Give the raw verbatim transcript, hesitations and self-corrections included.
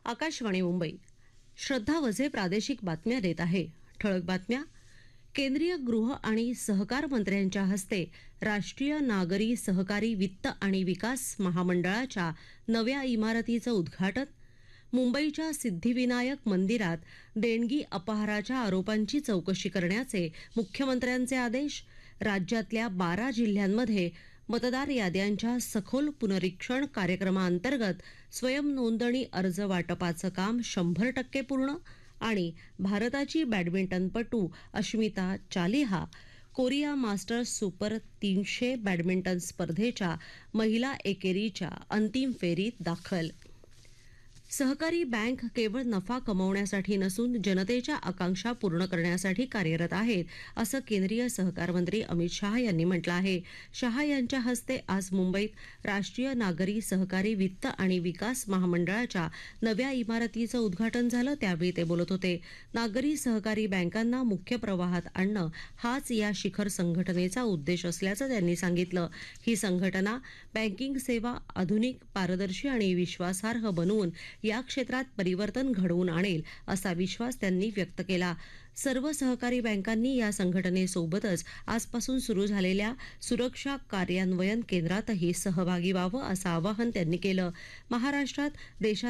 आकाशवाणी मुंबई. श्रद्धा वझे प्रादेशिक बातम्या देत आहे. ठळक बातम्या. केंद्रीय गृह आणि सहकार मंत्र्यांच्या हस्ते राष्ट्रीय नागरी सहकारी वित्त आणि विकास महामंडळाच्या नव्या इमारतीचं उद्घाटन. मुंबईच्या सिद्धिविनायक मंदिरात देणगी अपहाराच्या आरोपांची चौकशी करण्याचे मुख्यमंत्र्यांचे आदेश. राज्यातल्या बारा जिल्ह्यांमध्ये मतदार याद्यांच्या सखोल पुनरीक्षण कार्यक्रमाअंतर्गत स्वयंनोंदणी अर्ज वाटपाचं काम शंभर टक्के पूर्ण. आणि भारताची बॅडमिंटनपटू Ashmita Chaliha Korea masters super तीनशे बॅडमिंटन स्पर्धेच्या महिला एकेरीच्या अंतिम फेरीत दाखल. सहकारी बँक केवळ नफा कमवण्यासाठी नसून जनतेच्या आकांक्षा पूर्ण करण्यासाठी कार्यरत आहेत, असं केंद्रीय सहकार मंत्री अमित शहा यांनी म्हटलं आहे. शहा यांच्या हस्ते आज मुंबईत राष्ट्रीय नागरी सहकारी वित्त आणि विकास महामंडळाच्या नव्या इमारतीचं उद्घाटन झालं, त्यावेळी ते बोलत होते. नागरी सहकारी बँकांना मुख्य प्रवाहात आणणं हाच या शिखर संघटनेचा उद्देश असल्याचं त्यांनी सांगितलं. ही संघटना बँकिंग सेवा आधुनिक, पारदर्शी आणि विश्वासार्ह बनवून या क्षेत्रात परिवर्तन घडवून आणेल, असा विश्वास त्यांनी व्यक्त केला. सर्व सहकारी बँकांनी या संघटनेसोबतच आजपासून सुरू झालेल्या सुरक्षा कार्यान्वयन केंद्रातही सहभागी व्हावं, असं आवाहन त्यांनी केलं. महाराष्ट्रात देशात